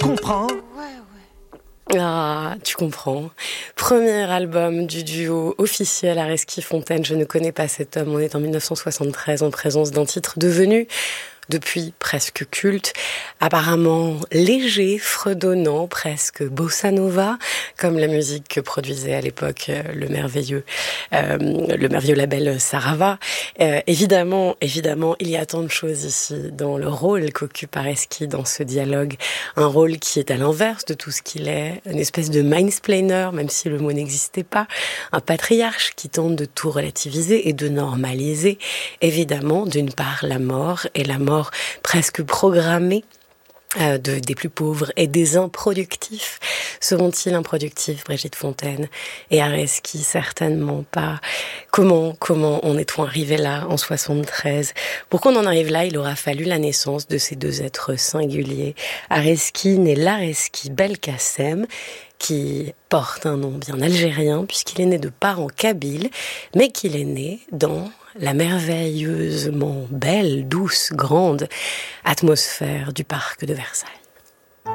comprends? Ah, tu comprends. Premier album du duo officiel Areski-Fontaine. Je ne connais pas cet homme. On est en 1973 en présence d'un titre devenu, depuis presque culte, apparemment léger, fredonnant, presque bossa nova, comme la musique que produisait à l'époque le merveilleux label Sarava. Évidemment, il y a tant de choses ici dans le rôle qu'occupe Areski dans ce dialogue, un rôle qui est à l'inverse de tout ce qu'il est, une espèce de mansplainer, même si le mot n'existait pas, un patriarche qui tente de tout relativiser et de normaliser, évidemment, d'une part la mort, et la mort presque programmée des plus pauvres et des improductifs. Seront-ils improductifs, Brigitte Fontaine et Areski? Certainement pas. Comment en est-on arrivé là, en 73? Pour qu'on en arrive là, il aura fallu la naissance de ces deux êtres singuliers. Areski, né l'Areski Belkacem, qui porte un nom bien algérien, puisqu'il est né de parents kabyles, mais qu'il est né dans la merveilleusement belle, douce, grande atmosphère du parc de Versailles.